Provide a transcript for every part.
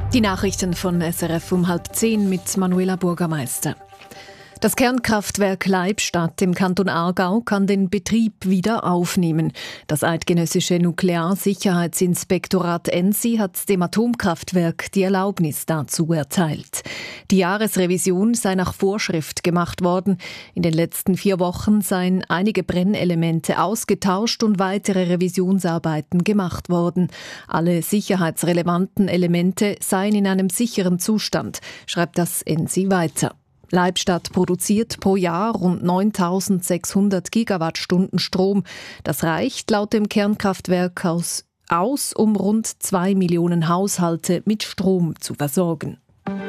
Die Nachrichten von SRF um 9:30 mit Manuela Burgermeister. Das Kernkraftwerk Leibstadt im Kanton Aargau kann den Betrieb wieder aufnehmen. Das eidgenössische Nuklearsicherheitsinspektorat ENSI hat dem Atomkraftwerk die Erlaubnis dazu erteilt. Die Jahresrevision sei nach Vorschrift gemacht worden. In den letzten 4 Wochen seien einige Brennelemente ausgetauscht und weitere Revisionsarbeiten gemacht worden. Alle sicherheitsrelevanten Elemente seien in einem sicheren Zustand, schreibt das ENSI weiter. Leibstadt produziert pro Jahr rund 9.600 Gigawattstunden Strom. Das reicht laut dem Kernkraftwerk aus, um rund 2 Millionen Haushalte mit Strom zu versorgen.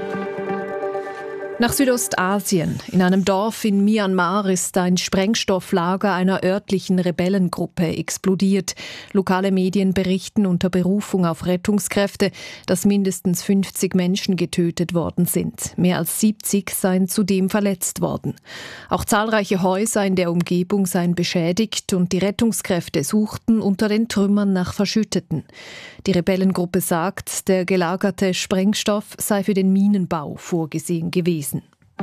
Nach Südostasien. In einem Dorf in Myanmar ist ein Sprengstofflager einer örtlichen Rebellengruppe explodiert. Lokale Medien berichten unter Berufung auf Rettungskräfte, dass mindestens 50 Menschen getötet worden sind. Mehr als 70 seien zudem verletzt worden. Auch zahlreiche Häuser in der Umgebung seien beschädigt und die Rettungskräfte suchten unter den Trümmern nach Verschütteten. Die Rebellengruppe sagt, der gelagerte Sprengstoff sei für den Minenbau vorgesehen gewesen.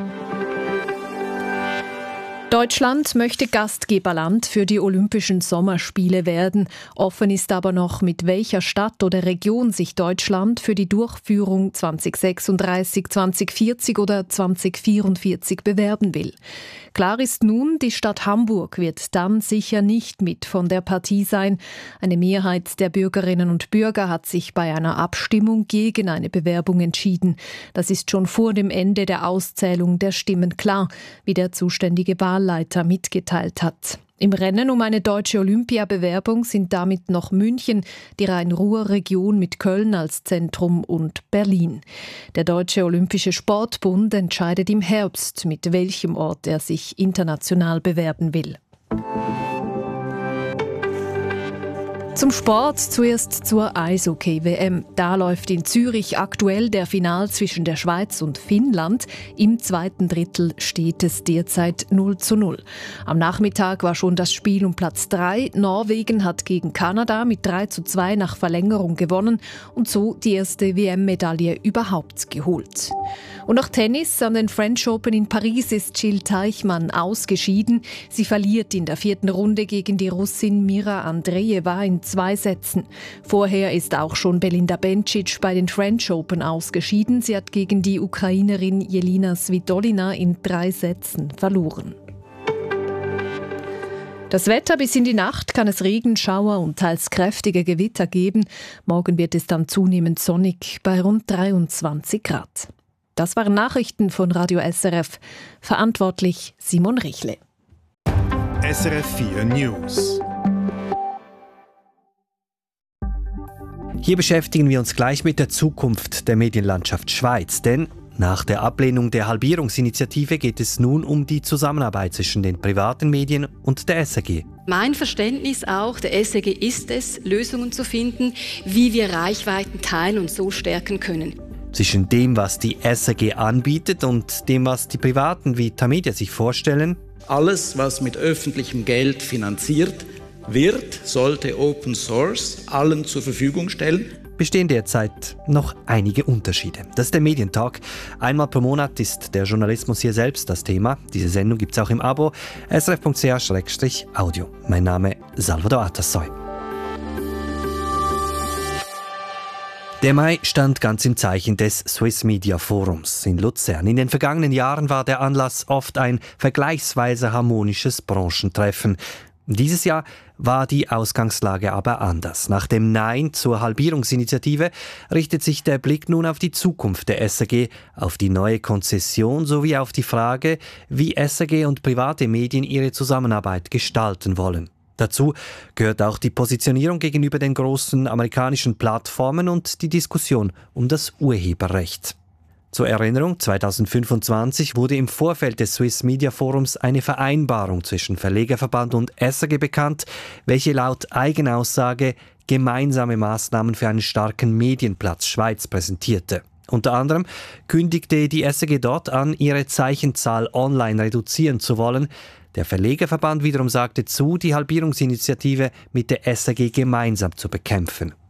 Deutschland möchte Gastgeberland für die Olympischen Sommerspiele werden. Offen ist aber noch, mit welcher Stadt oder Region sich Deutschland für die Durchführung 2036, 2040 oder 2044 bewerben will. Klar ist nun, die Stadt Hamburg wird dann sicher nicht mit von der Partie sein. Eine Mehrheit der Bürgerinnen und Bürger hat sich bei einer Abstimmung gegen eine Bewerbung entschieden. Das ist schon vor dem Ende der Auszählung der Stimmen klar, wie der zuständige Wahlleiter mitgeteilt hat. Im Rennen um eine deutsche Olympiabewerbung sind damit noch München, die Rhein-Ruhr-Region mit Köln als Zentrum und Berlin. Der Deutsche Olympische Sportbund entscheidet im Herbst, mit welchem Ort er sich international bewerben will. Zum Sport zuerst zur Eishockey-WM. Da läuft in Zürich aktuell der Final zwischen der Schweiz und Finnland. Im zweiten Drittel steht es derzeit 0:0. Am Nachmittag war schon das Spiel um Platz 3. Norwegen hat gegen Kanada mit 3:2 nach Verlängerung gewonnen und so die erste WM-Medaille überhaupt geholt. Und noch Tennis. An den French Open in Paris ist Jil Teichmann ausgeschieden. Sie verliert in der 4. Runde gegen die Russin Mira Andreeva in 2 Sätzen. Vorher ist auch schon Belinda Bencic bei den French Open ausgeschieden. Sie hat gegen die Ukrainerin Jelena Svitolina in 3 Sätzen verloren. Das Wetter: bis in die Nacht kann es Regenschauer und teils kräftige Gewitter geben. Morgen wird es dann zunehmend sonnig bei rund 23 Grad. Das waren Nachrichten von Radio SRF. Verantwortlich Simon Richle. SRF 4 News. Hier beschäftigen wir uns gleich mit der Zukunft der Medienlandschaft Schweiz, denn nach der Ablehnung der Halbierungsinitiative geht es nun um die Zusammenarbeit zwischen den privaten Medien und der SRG. Mein Verständnis auch der SRG ist es, Lösungen zu finden, wie wir Reichweiten teilen und so stärken können. Zwischen dem, was die SRG anbietet und dem, was die Privaten wie Tamedia sich vorstellen. Alles, was mit öffentlichem Geld finanziert wird, sollte Open Source allen zur Verfügung stellen. Bestehen derzeit noch einige Unterschiede. Das ist der Medientalk. Einmal pro Monat ist der Journalismus hier selbst das Thema. Diese Sendung gibt es auch im Abo srf.ch/audio. Mein Name Salvador Atassoy. Der Mai stand ganz im Zeichen des Swiss Media Forums in Luzern. In den vergangenen Jahren war der Anlass oft ein vergleichsweise harmonisches Branchentreffen. Dieses Jahr war die Ausgangslage aber anders. Nach dem Nein zur Halbierungsinitiative richtet sich der Blick nun auf die Zukunft der SRG, auf die neue Konzession sowie auf die Frage, wie SRG und private Medien ihre Zusammenarbeit gestalten wollen. Dazu gehört auch die Positionierung gegenüber den großen amerikanischen Plattformen und die Diskussion um das Urheberrecht. Zur Erinnerung, 2025 wurde im Vorfeld des Swiss Media Forums eine Vereinbarung zwischen Verlegerverband und SRG bekannt, welche laut Eigenaussage gemeinsame Maßnahmen für einen starken Medienplatz Schweiz präsentierte. Unter anderem kündigte die SRG dort an, ihre Zeichenzahl online reduzieren zu wollen. Der Verlegerverband wiederum sagte zu, die Halbierungsinitiative mit der SRG gemeinsam zu bekämpfen.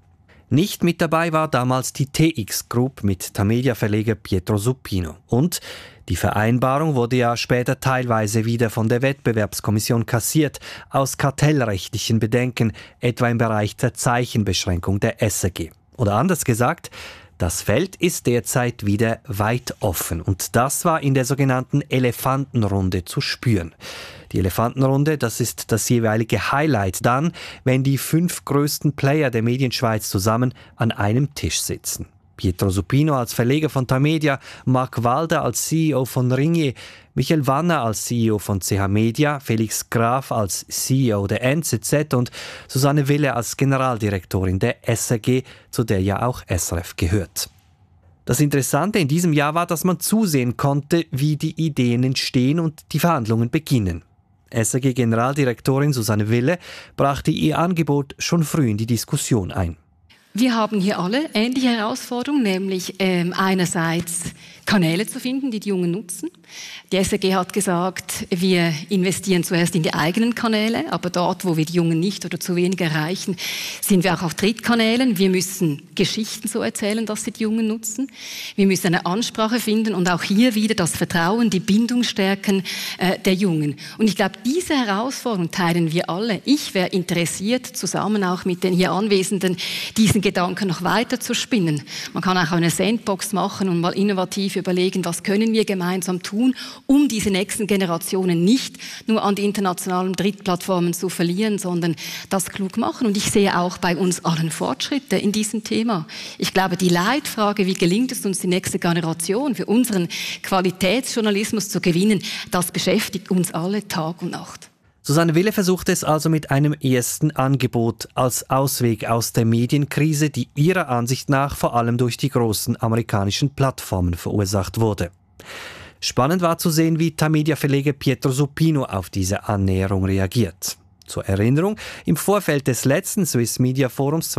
Nicht mit dabei war damals die TX Group mit Tamedia-Verleger Pietro Supino. Und die Vereinbarung wurde ja später teilweise wieder von der Wettbewerbskommission kassiert, aus kartellrechtlichen Bedenken, etwa im Bereich der Zeichenbeschränkung der SRG. Oder anders gesagt, das Feld ist derzeit wieder weit offen. Und das war in der sogenannten Elefantenrunde zu spüren. Die Elefantenrunde, das ist das jeweilige Highlight dann, wenn die 5 größten Player der Medienschweiz zusammen an einem Tisch sitzen. Pietro Supino als Verleger von Tamedia, Marc Walder als CEO von Ringier, Michael Wanner als CEO von CH Media, Felix Graf als CEO der NZZ und Susanne Wille als Generaldirektorin der SRG, zu der ja auch SRF gehört. Das Interessante in diesem Jahr war, dass man zusehen konnte, wie die Ideen entstehen und die Verhandlungen beginnen. SRG-Generaldirektorin Susanne Wille brachte ihr Angebot schon früh in die Diskussion ein. Wir haben hier alle ähnliche Herausforderungen, nämlich einerseits Kanäle zu finden, die die Jungen nutzen. Die SRG hat gesagt, wir investieren zuerst in die eigenen Kanäle, aber dort, wo wir die Jungen nicht oder zu wenig erreichen, sind wir auch auf Drittkanälen. Wir müssen Geschichten so erzählen, dass sie die Jungen nutzen. Wir müssen eine Ansprache finden und auch hier wieder das Vertrauen, die Bindung stärken der Jungen. Und ich glaube, diese Herausforderung teilen wir alle. Ich wäre interessiert, zusammen auch mit den hier Anwesenden, diesen Gedanken noch weiter zu spinnen. Man kann auch eine Sandbox machen und mal innovativ überlegen, was können wir gemeinsam tun, um diese nächsten Generationen nicht nur an die internationalen Drittplattformen zu verlieren, sondern das klug machen. Und ich sehe auch bei uns allen Fortschritte in diesem Thema. Ich glaube, die Leitfrage, wie gelingt es uns, die nächste Generation für unseren Qualitätsjournalismus zu gewinnen, das beschäftigt uns alle Tag und Nacht. Susanne Wille versucht es also mit einem ersten Angebot als Ausweg aus der Medienkrise, die ihrer Ansicht nach vor allem durch die großen amerikanischen Plattformen verursacht wurde. Spannend war zu sehen, wie Tamedia-Verleger Pietro Supino auf diese Annäherung reagiert. Zur Erinnerung, im Vorfeld des letzten Swiss Media Forums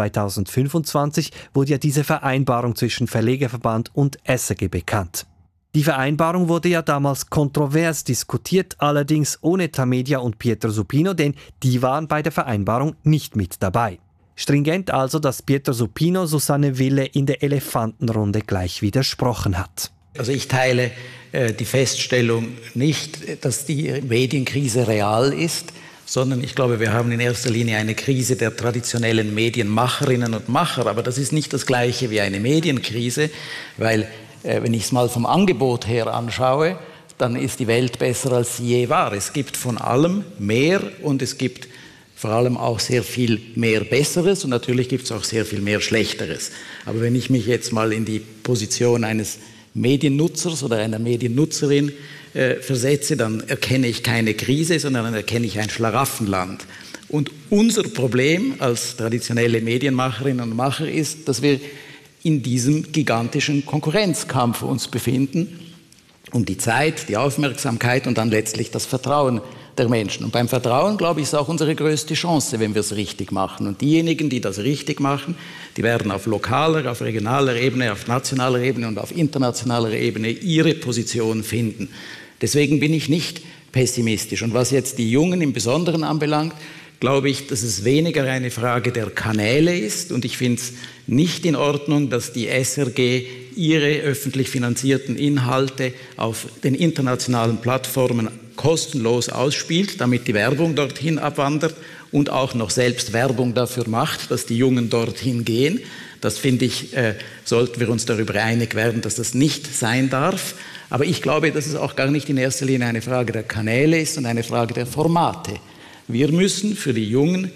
2025 wurde ja diese Vereinbarung zwischen Verlegerverband und SRG bekannt. Die Vereinbarung wurde ja damals kontrovers diskutiert, allerdings ohne Tamedia und Pietro Supino, denn die waren bei der Vereinbarung nicht mit dabei. Stringent also, dass Pietro Supino Susanne Wille in der Elefantenrunde gleich widersprochen hat. Also ich teile die Feststellung nicht, dass die Medienkrise real ist, sondern ich glaube, wir haben in erster Linie eine Krise der traditionellen Medienmacherinnen und Macher. Aber das ist nicht das Gleiche wie eine Medienkrise, weil wenn ich es mal vom Angebot her anschaue, dann ist die Welt besser, als sie je war. Es gibt von allem mehr und es gibt vor allem auch sehr viel mehr Besseres und natürlich gibt es auch sehr viel mehr Schlechteres. Aber wenn ich mich jetzt mal in die Position eines Mediennutzers oder einer Mediennutzerin versetze, dann erkenne ich keine Krise, sondern dann erkenne ich ein Schlaraffenland. Und unser Problem als traditionelle Medienmacherinnen und Macher ist, dass wir in diesem gigantischen Konkurrenzkampf uns befinden, um die Zeit, die Aufmerksamkeit und dann letztlich das Vertrauen der Menschen. Und beim Vertrauen, glaube ich, ist auch unsere größte Chance, wenn wir es richtig machen. Und diejenigen, die das richtig machen, die werden auf lokaler, auf regionaler Ebene, auf nationaler Ebene und auf internationaler Ebene ihre Position finden. Deswegen bin ich nicht pessimistisch. Und was jetzt die Jungen im Besonderen anbelangt, glaube ich, dass es weniger eine Frage der Kanäle ist. Und ich finde es nicht in Ordnung, dass die SRG ihre öffentlich finanzierten Inhalte auf den internationalen Plattformen kostenlos ausspielt, damit die Werbung dorthin abwandert und auch noch selbst Werbung dafür macht, dass die Jungen dorthin gehen. Das finde ich, sollten wir uns darüber einig werden, dass das nicht sein darf. Aber ich glaube, dass es auch gar nicht in erster Linie eine Frage der Kanäle ist und eine Frage der Formate. Wir müssen für die Jungen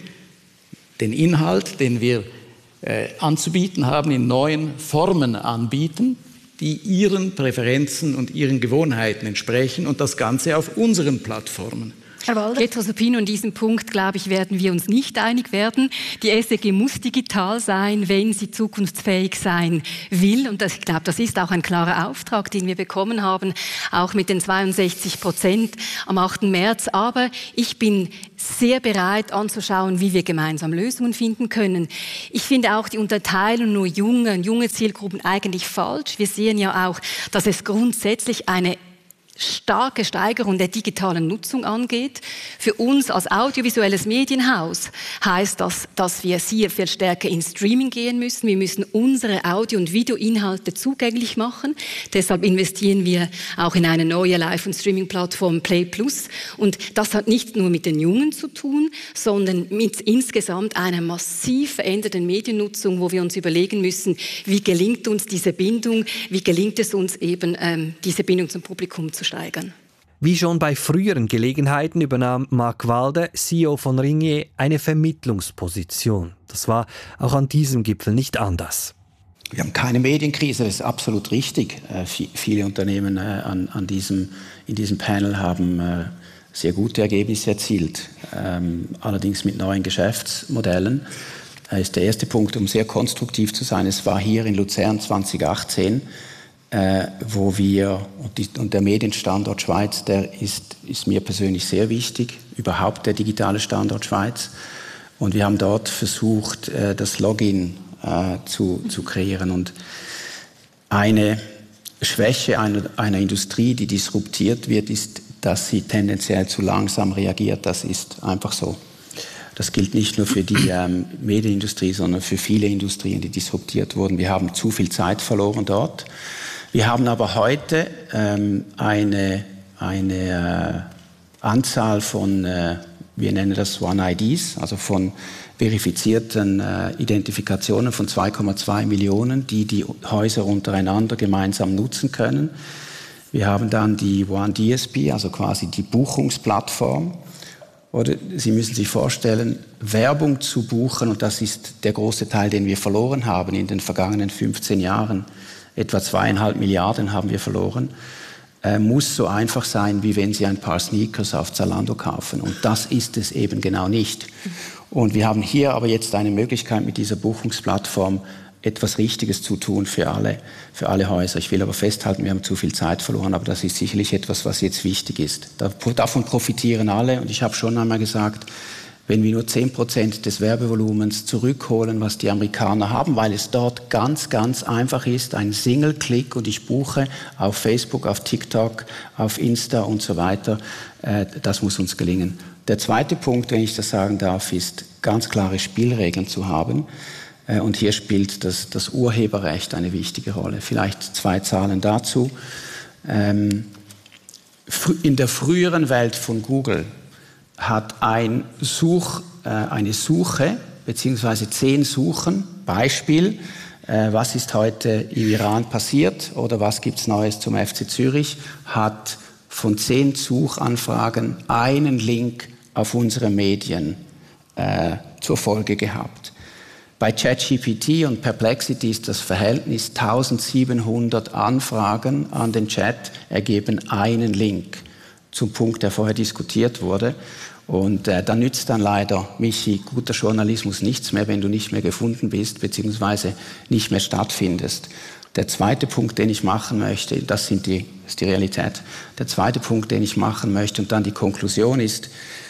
den Inhalt, den wir anzubieten haben, in neuen Formen anbieten, die ihren Präferenzen und ihren Gewohnheiten entsprechen und das Ganze auf unseren Plattformen. Herr Walder? Pietro Supino, in diesem Punkt, glaube ich, werden wir uns nicht einig werden. Die SRG muss digital sein, wenn sie zukunftsfähig sein will. Und ich glaube, das ist auch ein klarer Auftrag, den wir bekommen haben, auch mit den 62% am 8. März. Aber ich bin sehr bereit anzuschauen, wie wir gemeinsam Lösungen finden können. Ich finde auch die Unterteilung nur junge Zielgruppen eigentlich falsch. Wir sehen ja auch, dass es grundsätzlich eine starke Steigerung der digitalen Nutzung angeht. Für uns als audiovisuelles Medienhaus heißt das, dass wir sehr viel stärker ins Streaming gehen müssen. Wir müssen unsere Audio- und Videoinhalte zugänglich machen. Deshalb investieren wir auch in eine neue Live- und Streaming-Plattform Play Plus. Und das hat nicht nur mit den Jungen zu tun, sondern mit insgesamt einer massiv veränderten Mediennutzung, wo wir uns überlegen müssen, wie gelingt uns diese Bindung, wie gelingt es uns eben, diese Bindung zum Publikum zu steigern. Wie schon bei früheren Gelegenheiten übernahm Marc Walde, CEO von Ringier, eine Vermittlungsposition. Das war auch an diesem Gipfel nicht anders. Wir haben keine Medienkrise, das ist absolut richtig. Viele Unternehmen in diesem Panel haben sehr gute Ergebnisse erzielt, allerdings mit neuen Geschäftsmodellen. Das ist der erste Punkt, um sehr konstruktiv zu sein. Es war hier in Luzern 2018, wo wir, und der Medienstandort Schweiz, der ist mir persönlich sehr wichtig, überhaupt der digitale Standort Schweiz. Und wir haben dort versucht, das Login zu kreieren. Und eine Schwäche einer Industrie, die disruptiert wird, ist, dass sie tendenziell zu langsam reagiert. Das ist einfach so. Das gilt nicht nur für die Medienindustrie, sondern für viele Industrien, die disruptiert wurden. Wir haben zu viel Zeit verloren dort. Wir haben aber heute eine Anzahl von, wir nennen das One-IDs, also von verifizierten Identifikationen von 2,2 Millionen, die Häuser untereinander gemeinsam nutzen können. Wir haben dann die One-DSP, also quasi die Buchungsplattform. Oder Sie müssen sich vorstellen, Werbung zu buchen, und das ist der große Teil, den wir verloren haben in den vergangenen 15 Jahren, etwa 2,5 Milliarden haben wir verloren, muss so einfach sein, wie wenn Sie ein paar Sneakers auf Zalando kaufen. Und das ist es eben genau nicht. Und wir haben hier aber jetzt eine Möglichkeit, mit dieser Buchungsplattform etwas Richtiges zu tun für alle Häuser. Ich will aber festhalten, wir haben zu viel Zeit verloren, aber das ist sicherlich etwas, was jetzt wichtig ist. Davon profitieren alle, und ich habe schon einmal gesagt, wenn wir nur 10% des Werbevolumens zurückholen, was die Amerikaner haben, weil es dort ganz, ganz einfach ist, ein Single-Click, und ich buche auf Facebook, auf TikTok, auf Insta und so weiter, das muss uns gelingen. Der zweite Punkt, wenn ich das sagen darf, ist, ganz klare Spielregeln zu haben. Und hier spielt das Urheberrecht eine wichtige Rolle. Vielleicht 2 Zahlen dazu. In der früheren Welt von Google hat eine Suche bzw. 10 Suchen, Beispiel, was ist heute im Iran passiert oder was gibt es Neues zum FC Zürich, hat von 10 Suchanfragen einen Link auf unsere Medien zur Folge gehabt. Bei ChatGPT und Perplexity ist das Verhältnis 1700 Anfragen an den Chat ergeben einen Link zum Punkt, der vorher diskutiert wurde. Und da nützt dann leider, Michi, guter Journalismus nichts mehr, wenn du nicht mehr gefunden bist bzw. nicht mehr stattfindest. Der zweite Punkt, den ich machen möchte, das ist die Realität. Der zweite Punkt, den ich machen möchte, und dann die Konklusion ist,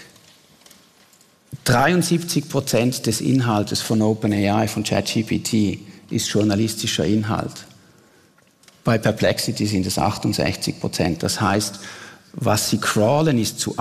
73% des Inhaltes von OpenAI, von ChatGPT, ist journalistischer Inhalt. Bei Perplexity sind es 68%. Das heißt, was sie crawlen, ist zu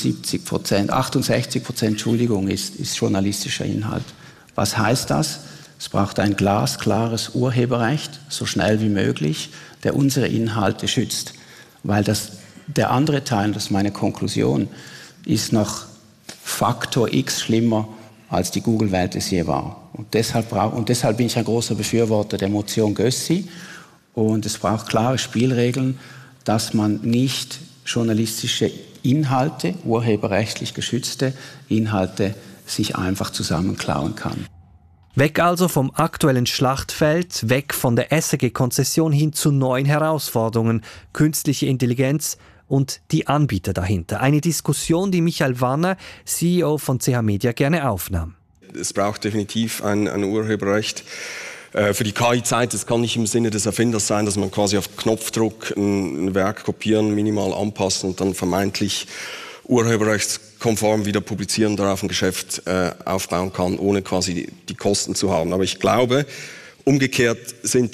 68%, Entschuldigung, ist journalistischer Inhalt. Was heißt das? Es braucht ein glasklares Urheberrecht, so schnell wie möglich, der unsere Inhalte schützt. Weil der andere Teil, das ist meine Konklusion, ist noch Faktor X schlimmer, als die Google-Welt es je war. Und deshalb bin ich ein großer Befürworter der Motion Gössi. Und es braucht klare Spielregeln, dass man nicht journalistische Inhalte, urheberrechtlich geschützte Inhalte, sich einfach zusammenklauen kann. Weg also vom aktuellen Schlachtfeld, weg von der SRG-Konzession hin zu neuen Herausforderungen, künstliche Intelligenz und die Anbieter dahinter. Eine Diskussion, die Michael Wanner, CEO von CH Media, gerne aufnahm. Es braucht definitiv ein Urheberrecht. Für die KI-Zeit, das kann nicht im Sinne des Erfinders sein, dass man quasi auf Knopfdruck ein Werk kopieren, minimal anpassen und dann vermeintlich urheberrechtskonform wieder publizieren, darauf ein Geschäft aufbauen kann, ohne quasi die Kosten zu haben. Aber ich glaube, umgekehrt sind